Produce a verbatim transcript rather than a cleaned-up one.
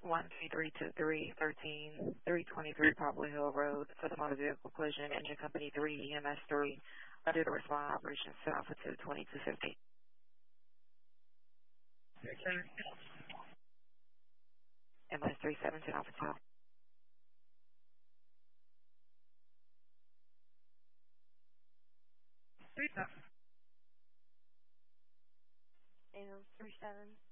one three three two three thirteen three twenty three Poplar Hill Road for the motor vehicle collision, engine company three, E M S three, under the respond operations to Alpha two twenty-two fifty. M S three seven to Alpha two. And three seven.